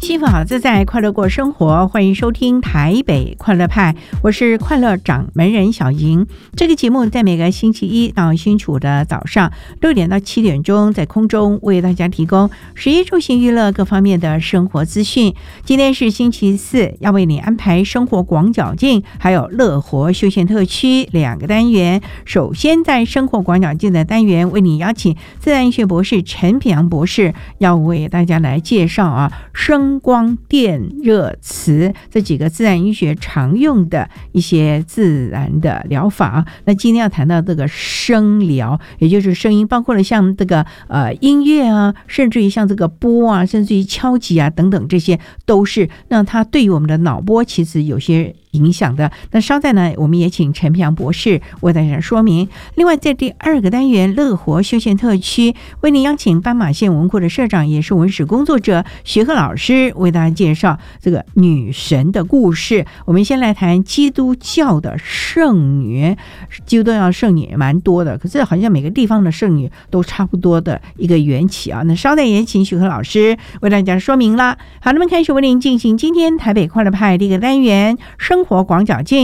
幸福好自在，快乐过生活。欢迎收听台北快乐派，我是快乐掌门人小莹。这个节目在每个星期一到星期五的早上6点到7点钟，在空中为大家提供食衣住行娱乐各方面的生活资讯。今天是星期四，要为你安排生活广角镜还有乐活休闲特区2个单元。首先在生活广角镜的单元，为你邀请自然医学博士陈品阳博士，要为大家来介绍声光电热磁这几个自然医学常用的一些自然的疗法。那今天要谈到这个声疗，也就是声音，包括了像这个音乐啊，甚至于像这个波啊，甚至于敲击啊等等，这些都是那它对于我们的脑波其实有些影响的。那稍待呢，我们也请陈品阳博士为大家说明。另外在第2个单元乐活休闲特区，为您邀请斑马线文库的社长，也是文史工作者徐鹤老师，为大家介绍这个女神的故事。我们先来谈基督教的圣女。基督教圣女蛮多的，可是好像每个地方的圣女都差不多的一个缘起啊。那稍待也请徐鹤老师为大家说明啦。好，那么开始为您进行今天台北快乐派的一个单元生活广角镜。